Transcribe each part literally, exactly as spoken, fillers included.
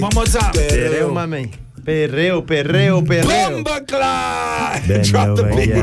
One more time. Perreo, mami. Perreo, perreo, perreo. Bomba Clyde. Ven Drop the beat.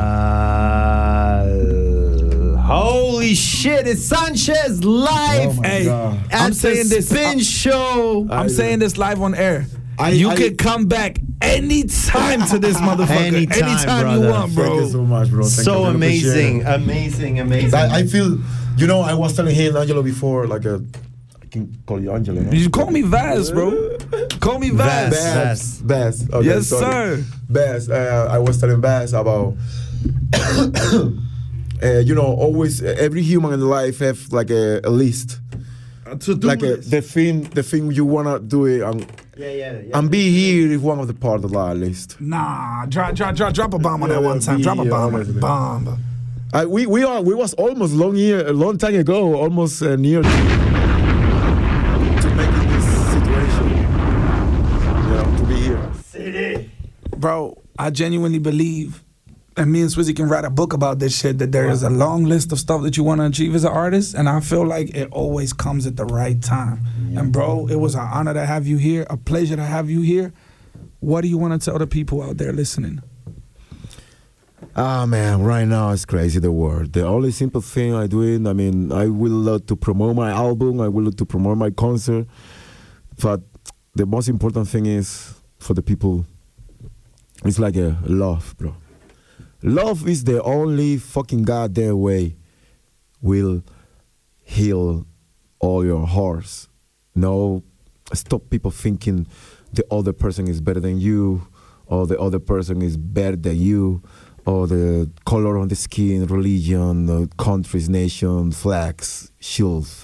Holy shit, it's Sanchez live Oh my Hey, God. at I'm the saying this. Spin I'm, Show. I'm saying this live on air. I- you I- can come back anytime to this motherfucker. Anytime, anytime you brother. want, Thank you so bro. much, bro. Thank So you. I appreciate amazing, it. amazing, amazing. I, I feel, you know, I was telling him Angelo before, like a, I can call you Angelo. No? You call me Vaz, bro. Call me Vaz. Vaz. Bass, Bass. Okay, Yes, sorry. sir. Bass. Uh, I was telling Bass about, uh, you know, always uh, every human in life have like a, a list, To do like a, this. the thing, the thing you wanna do it, and, yeah, yeah, yeah. and be here is one of the part of that list. Nah, drop, drop, drop, drop a bomb on that Yeah, one time. be Drop a bomb, honest. bomb. I, we we are we was almost long year a long time ago, almost uh, near to, to making this situation, you know, to be here. Bro, I genuinely believe, and me and Swizzy can write a book about this shit, that there is a long list of stuff that you want to achieve as an artist, and I feel like it always comes at the right time. And bro, it was an honor to have you here, a pleasure to have you here. What do you want to tell the people out there listening? Ah man, right now it's crazy the world. The only simple thing I do it, I mean, I will love to promote my album, I will love to promote my concert, but the most important thing is for the people, it's like a love, bro. Love is the only fucking goddamn way will heal all your hearts. No, stop people thinking the other person is better than you, or the other person is better than you, or the color on the skin, religion, uh, countries, nation, flags, shields,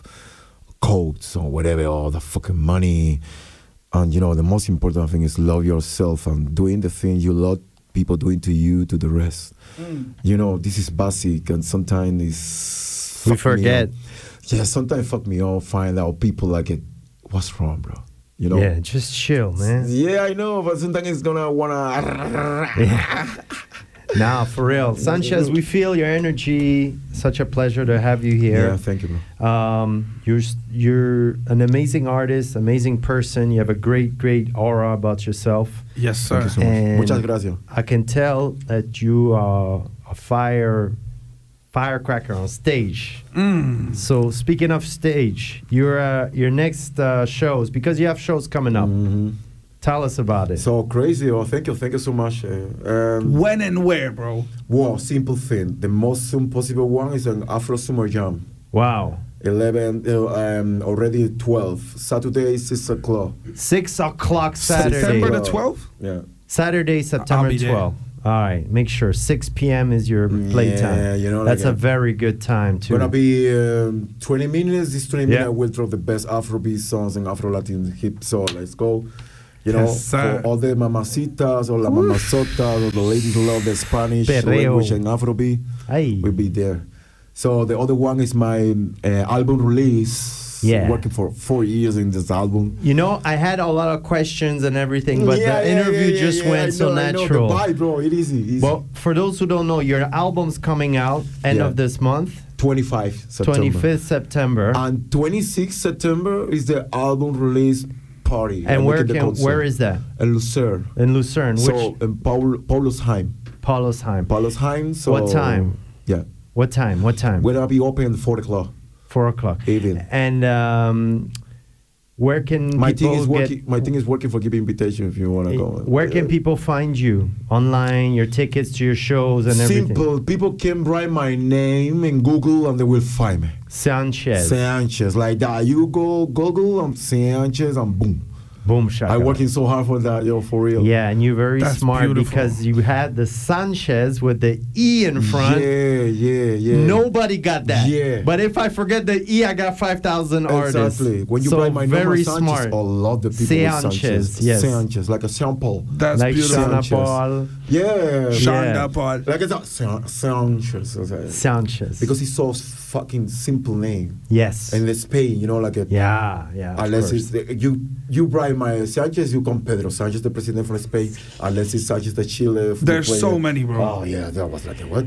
coats, or whatever, all the fucking money. And you know, the most important thing is love yourself and doing the thing you love people doing to you, to the rest. Mm. You know, this is basic, and sometimes it's We forget. Yeah, sometimes fuck me off, find out people like it. What's wrong, bro? You know? Yeah, just chill, man. Yeah, I know, but sometimes it's gonna wanna. Yeah. Nah, for real. Sanchez, we feel your energy. Such a pleasure to have you here. Yeah, thank you, bro. Um, you're you're an amazing artist, amazing person. You have a great, great aura about yourself. Yes, sir. Thank you so much. And Muchas gracias. I can tell that you are a fire firecracker on stage. Mm. So speaking of stage, your uh, your next uh, shows, because you have shows coming up. Mm-hmm. Tell us about it. So crazy. Oh, thank you, thank you so much. Uh, um, When and where, bro? wow, simple thing. The most soon possible one is an Afro Summer Jam. Wow. eleven, uh, um, already twelve. Saturday, six o'clock. Six o'clock Saturday. September the twelfth? Yeah. Saturday, September be there. twelfth. All right, make sure six p.m. is your playtime. Yeah, you know, That's like a a- very good time too. Gonna be um, twenty minutes. This twenty Yeah. minutes will drop the best Afrobeat songs and Afro Latin hip. So let's go. You know, Yes, sir. for all the mamacitas or la mamazotas or the ladies who love the Spanish Perreo. language and Afrobeat, Ay. we'll be there. So the other one is my uh, album release. Yeah. Working for four years in this album. You know, I had a lot of questions and everything, but Yeah, the yeah, interview yeah, yeah, just yeah, went I so know, I know. natural. The vibe, bro, it easy. easy. Well, for those who don't know, your album's coming out end Yeah. of this month, twenty-five September. twenty-fifth September. And twenty-sixth September is the album release party. and I'm where making the can concert. where is that? In Lucerne. In Lucerne. Which So in Paul, Paulusheim. Paulosheim. Paulusheim. So What time? Yeah. What time? What time? We're gonna be open at four o'clock. Four o'clock. Evening. And um, where can My people thing is get, working. My thing is working for giving invitation if you wanna go. Where can Uh, people find you online? Your tickets to your shows and everything. Simple. People can write my name in Google and they will find me. Sanchez. Sanchez, like that. You go Google, I'm Sanchez, and boom. Boom shaka. I'm working so hard for that, yo, for real. Yeah, and you're very That's smart beautiful. because you had the Sanchez with the E in front. Yeah, yeah, yeah. Nobody got that. Yeah. But if I forget the E, I got five thousand artists. Exactly. When you so write my very name, Sanchez, smart. a lot of people with Sanchez, Sanchez. yes. Sanchez, like a sample. That's like beautiful. Shana Sanchez. Paul. Yeah. Sean Yeah. that part. Like it's a San- Sanchez. okay. Sanchez. Because it's so fucking simple name. yes. And in Spain, you know, like a, yeah, yeah. of unless course. it's the, you you write my Sanchez, you come Pedro Sanchez, the president from Spain. Unless it's Sanchez, the Chile. There's player. so many, bro. Oh yeah, that was like a what?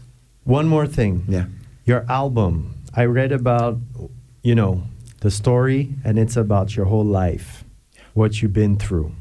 One more thing. Yeah. Your album. I read about, you know, the story, and it's about your whole life. what you've been through.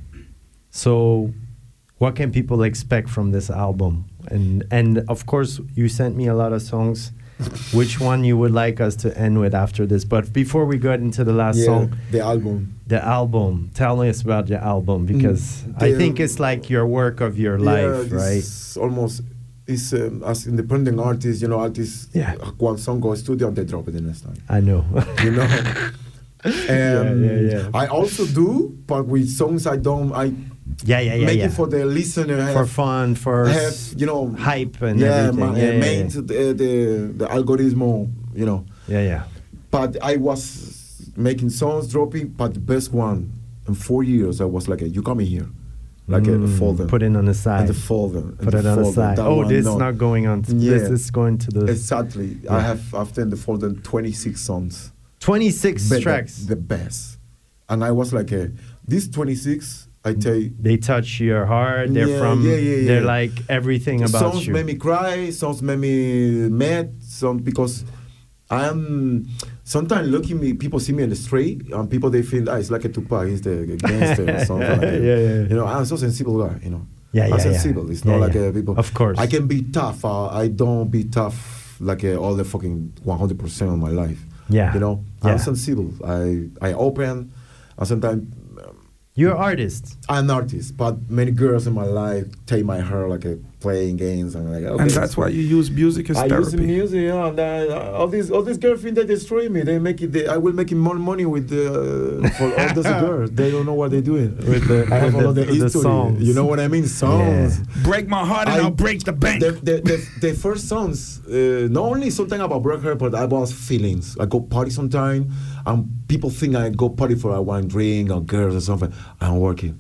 So, what can people expect from this album? And and of course, you sent me a lot of songs. Which one you would like us to end with after this? But before we get into the last Yeah, song, the album. the album. Tell us about the album because Mm, I the- think it's like your work of your life, yeah, right? It's almost, it's um, as independent artists, you know, artists, Yeah. one song goes studio and they drop it the next time. I know. You know? um, yeah, yeah. I also do, but with songs I don't, I yeah, yeah, yeah, make yeah. it for the listener. I for have, fun, for I s- have, you know, hype and yeah, everything. my, yeah, uh, yeah, main yeah. to the, the, the algorithm, you know. yeah, yeah. But I was making songs, dropping, but the best one in four years, I was like, a, you come in here, like a, Mm, folder. Put it on the side. And the folder. and Put the it on the folder, side. that Oh, one, this no. is not going on. To, Yeah. This is going to the Exactly. Yeah. I have after in the folder twenty-six songs. twenty-six But tracks. The, the best. And I was like, uh, this twenty-six, I tell you, They touch your heart. They're Yeah, from. yeah, yeah, They're yeah. like everything about songs you. made me cry, songs made me mad, some because I am sometimes looking me people see me on the street and people they feel ah, it's like a Tupac, he's the gangster or something like that. Yeah, yeah. You know, I'm so sensible guy, you know. Yeah, yeah, I'm yeah. sensible. It's Yeah, not like yeah. uh, people Of course. I can be tough. Uh, I don't be tough like uh, all the fucking one hundred percent of my life. Yeah. You know, Yeah. I'm sensible. I I open and sometimes You're an artist. I'm an artist, but many girls in my life take my hair like a playing games and like okay, And that's why you use music as I use the therapy. music, you know, and uh, all these all these girlfriends that destroy me. They make it. They, I will make more money with the uh, for all those girls. They don't know what they're doing. With the- I have with all the- of the, the history. songs. You know what I mean? Songs. Break my heart and I- I'll break the bank. The, the, the, the first songs, uh, not only something about break her, but about feelings. I go party sometime, and people think I go party for a one drink or girls or something. I'm working.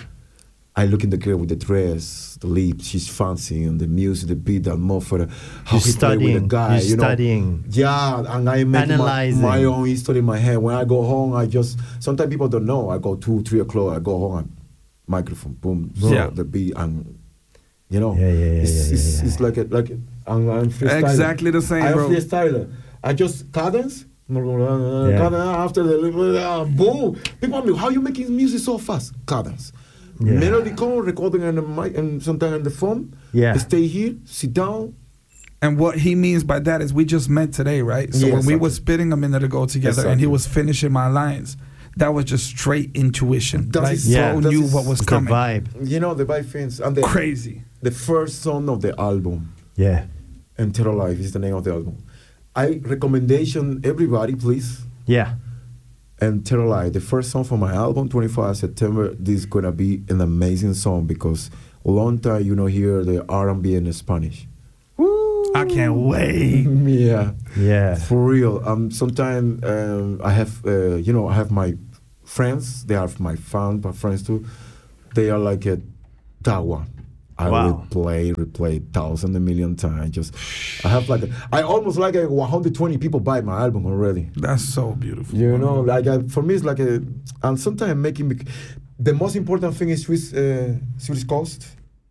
I look in the girl with the dress, the lips, she's fancy, and the music, the beat, the more for the how You're he play with the studying. guy. You're you know? studying. Yeah, and I make my, Analyzing. my own history in my head. When I go home, I just sometimes people don't know. I go two, three o'clock. I go home, and microphone, boom, Yeah. the beat, and you know, Yeah, yeah, yeah, it's, yeah, it's, yeah, it's like a, like a, I'm, I'm freestyler. Exactly the same, I'm bro. freestyler. I just cadence. Cadence after the uh, boom. People ask me, how you making music so fast? Cadence. Yeah. Melody call, recording on the mic and sometimes on the phone. Yeah. Stay here, sit down. And what he means by that is we just met today, right? So Yeah, when we exactly. were spitting a minute ago together and he Exactly. was finishing my lines, that was just straight intuition. That like is- Yeah. Flo that knew is what was The coming. vibe. You know the vibe things. And the, Crazy. the first song of the album, Yeah. Entero Life is the name of the album. I recommendation everybody please. Yeah. Entero Life, the first song from my album, twenty-five September. This is gonna be an amazing song because a long time you know hear the R and B in Spanish. I can't wait. Yeah, Yeah. for real. Um, sometimes um, I have uh, you know I have my friends. They are my fans, but friends too. They are like a that one. I Wow. will play, replay thousand a million times. Just I have like a, I almost like a one hundred twenty people buy my album already. That's so beautiful. You know, like I, for me, it's like a, and sometimes making me, the most important thing is Swiss, uh, Swiss Coast.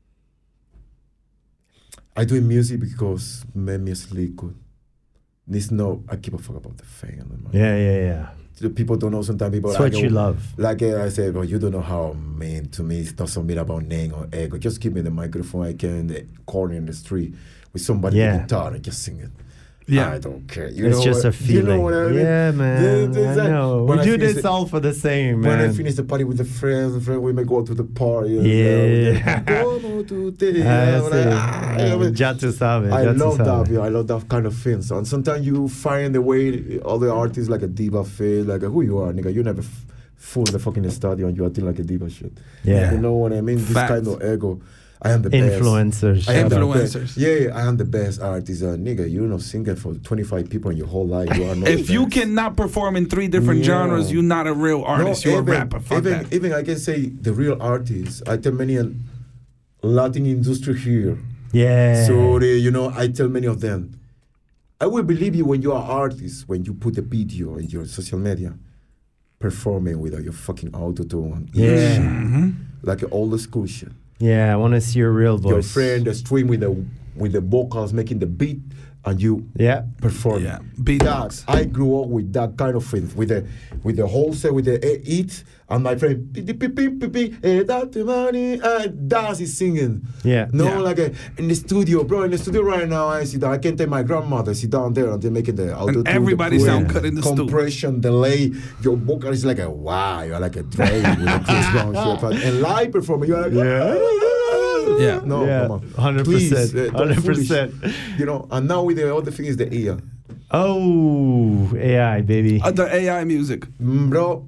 I do music because my music is good. This no, I keep a fuck about the fame. And the money. Yeah, yeah, yeah. The people don't know. Sometimes people It's like, what you oh, love. Like uh, I say, well, you don't know how mean to me. It doesn't mean about name or ego. Just give me the microphone. I can in the corner in the street with somebody Yeah. with guitar and just sing it. Yeah. I don't care. You It's know just what, a feeling. You know what I mean? Yeah, man. Yeah, it's I like- know. when We I do finish this the- all for the same, When man. I finish the party with the friends, the friends we may go to the party. and, Yeah. uh, Como tú te Ah, llamas, sí. ah, I mean, Ya tú sabes. I ya tú love sabes. that, yo. I love that kind of thing. So, and sometimes you find the way other artists like a diva feel, like who you are, nigga. You never f- fool the fucking stadium. You acting like a diva shit. Yeah. You know what I mean? This Facts. kind of ego. I am the best. Influencers. I am the Influencers. best. Yeah, I am the best artist. Uh, nigga, you're not singing for twenty-five people in your whole life. You are not If the you best. cannot perform in three different Yeah. genres, you're not a real artist. No, you're even, a rapper. Fuck even, that. even I can say the real artists. I tell many uh, Latin industry here. Yeah. So they, you know, I tell many of them, I will believe you when you are artist, when you put a video in your social media, performing without your fucking auto tune. Yeah. Mhm. Like all the school shit. Yeah, I want to see your real voice. Your friend, the stream with the with the vocals, making the beat, and you Yeah. perform. Yeah. That, Beatbox. I grew up with that kind of thing, with the with the wholesale, with the eh, it, and my friend, "Pi, pi, pi, pi, pi, pi, eh, that money," uh, that's is singing. Yeah. No, Yeah. like uh, in the studio, bro. In the studio right now, I see that I can take my grandmother, sit down there, and they're making the auto everybody sound good in the studio. compression, delay. Your vocal is like a wow, you're like a Dre with a Chris Brown shit. But and live performance, you're like, Yeah. Yeah. no, Yeah, come on, one hundred Please, percent, uh, don't one hundred foolish. percent. You know, and now with the other thing is the ear, Oh, A I, baby. Uh, the A I music. mm, bro.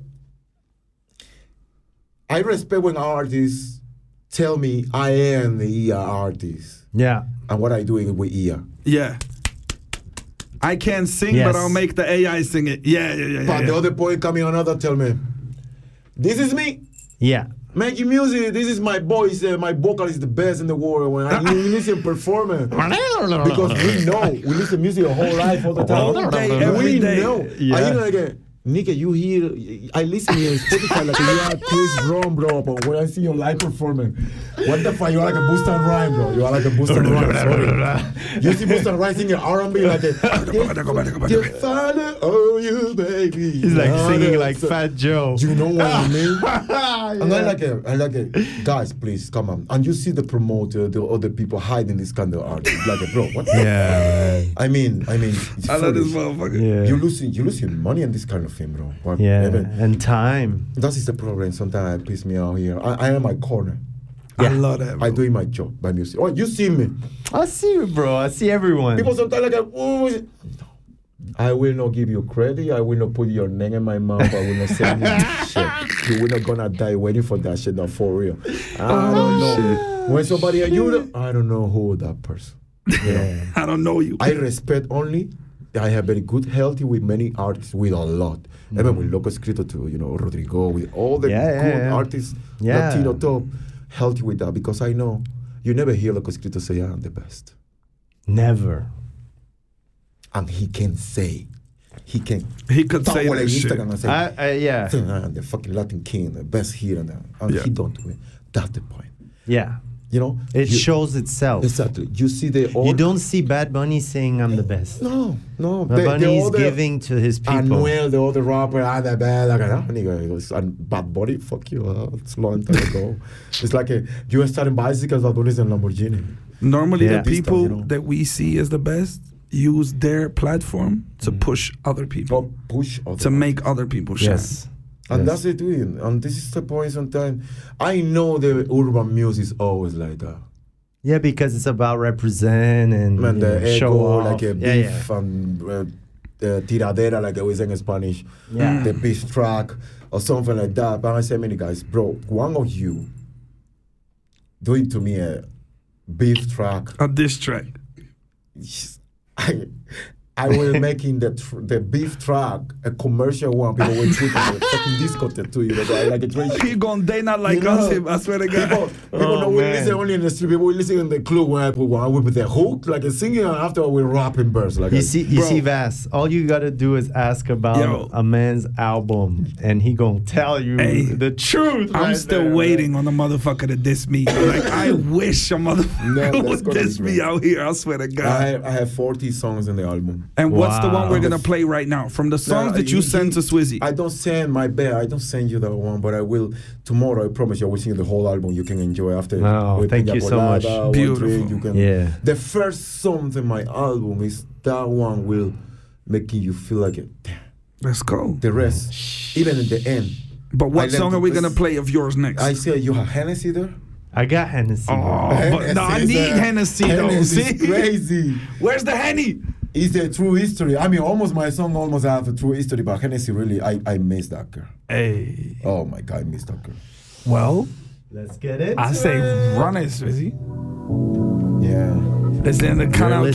I respect when artists tell me I am the ear artist Yeah. and what I doing with ear. Yeah. I can't sing, Yes. but I'll make the A I sing it. Yeah, yeah, yeah. But yeah, the yeah. other point coming another tell me, this is me. Yeah. Making music, this is my voice, uh, my vocal is the best in the world. When I listen performing, because we know, we listen to music a whole life all the time. All day, every we day. know. Yeah. I, you know, like, uh, Nigga, you hear, I listen here on Spotify like you are Chris Brown, bro, but when I see your live performance, what the fuck, you are like a Busta Rhymes, bro. You are like a Busta Rhymes, sorry. You see Busta Rhymes singing R and B like a, your father, oh you baby. He's like singing like So- Fat Joe. You know what I mean? And I Yeah. like it. I like it. Guys, please come on. And you see the promoter, the other people hiding this kind of art. It's like, bro, what? Yeah, man. I mean, I mean, it's I love this foolish. motherfucker. Yeah. You losing, you losing money on this kind of thing, bro. But Yeah. even- And time. that is the problem. Sometimes it piss me out here. I, I am my corner. I love that. Bro. I doing my job by music. Oh, you see me. I see you, bro. I see everyone. People sometimes like, oh, is it-" I will not give you credit. I will not put your name in my mouth. I will not send you shit. You will not gonna die waiting for that shit. Not for real. I don't know. When somebody you, don't- I don't know who that person. Yeah. I don't know you. I respect only. I have very good, healthy with many artists, with a lot. Even with Loco Escrito too, you know, Rodrigo, with all the Yeah, yeah, good yeah. artists, Yeah. Latino top, healthy with that because I know you never hear Loco Escrito say I'm the best. Never. And he can say, he can He could say power that on shit. Instagram and say, I, I, yeah. I'm the fucking Latin king, the best here and there. And Yeah. he don't do it. That's the point. Yeah. You know? It you, shows itself. Exactly. You see the all, You don't see Bad Bunny saying I'm the best. No, no. Bad the, Bunny the is other- giving to his people. Anuel, the other rapper, ah, the bad, like that nigga. He goes, and Bad Bunny, fuck you, uh, it's a long time ago. It's like a, you were starting bicycles, Bad Bunny's in Lamborghini. Normally, Yeah. the people You know. that we see as the best use their platform to push other people, Or push other to make other people shine. Yes. And Yes. that's it, doing. And this is the point sometimes. I know the urban music is always like that. Yeah, because it's about represent and Man, you the know, show ego, off. like a yeah, beef yeah. and uh, uh, tiradera, like we say in Spanish. Yeah. The beef track or something like that. But I say, many guys, bro, one of you doing to me a beef track. A diss track. I, I will making the tr- the beef track a commercial one. People will tweet on the fucking discotheque too. You know, I like a drink. He gonna they not like You know, us. Him, I swear to God. People, people Oh, know we man. listen only in the street. People will listen in the club when I put one. I will put the hook, like a singing, and after we rapping verse. Like You I- see, you Bro. see, Vass. All you gotta do is ask about Yo. a man's album, and he gonna tell you Hey, the truth. I'm right still there, waiting man. on a motherfucker to diss me. Like I wish a No, motherfucker that's would gonna diss be me great. out here. I swear to I God. have, I have forty songs in the album. And what's the one Wow. we're gonna play right now? From the songs Nah, that you, sent to Swizzy. I don't send my bad. I don't send you that one, but I will tomorrow. I promise you, I will sing the whole album. You can enjoy after. Oh, with thank Piña you so much. Colada, one Beautiful. drink, you can, Yeah. The first song in my album is that one will making you feel like it. Damn. Let's go. The rest, even in the end, But I what left song are we this- gonna play of yours next? I say you have Hennessy there. I got Hennessy. Oh, bro. but no, I Hennessy need is, uh, Hennessy though. Hennessy See? is crazy. Where's the Henny? It's a true history. I mean, almost my song almost have a true history, but Hennessy really, I, I miss that girl. Hey. Oh my God, I miss that girl. Well, Let's get it. I say run it, Swizzy. Yeah. Is in the You're kind of